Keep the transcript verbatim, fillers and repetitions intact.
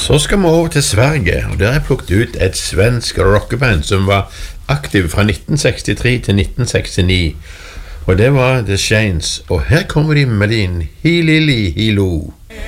Så skal vi over til Sverige, og der har jeg plukket ut et svensk rockeband som var aktiv fra nitten sekstitre til nitten sekstini, og det var The Shanes, og her kommer de med din Hi Lili Hi Lo.